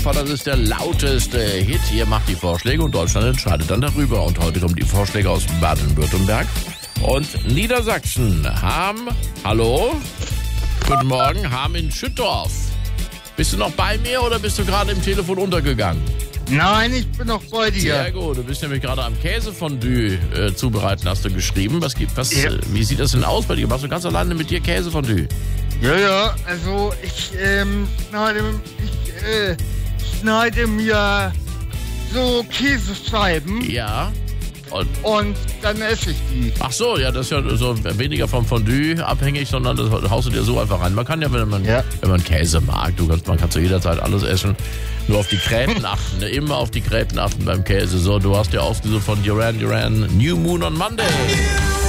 Europa, das ist der lauteste Hit. Ihr macht die Vorschläge und Deutschland entscheidet dann darüber. Und heute kommen die Vorschläge aus Baden-Württemberg und Niedersachsen. Hallo? Guten Morgen, in Schüttorf. Bist du noch bei mir oder bist du gerade im Telefon untergegangen? Nein, ich bin noch bei dir. Sehr gut, du bist nämlich gerade am Käsefondue zubereiten, hast du geschrieben. Wie sieht das denn aus bei dir? Machst du ganz alleine mit dir Käsefondue? Ja, also ich schneide mir so Käsescheiben. Ja. Und dann esse ich die. Ach so, ja, das ist ja so weniger vom Fondue abhängig, sondern das haust du dir so einfach rein. Man kann ja, wenn man Käse mag, man kann zu jeder Zeit alles essen, nur auf die Gräten achten, ne? Immer auf die Gräten achten beim Käse. So, du hast ja ausgesucht von Duran Duran, New Moon on Monday.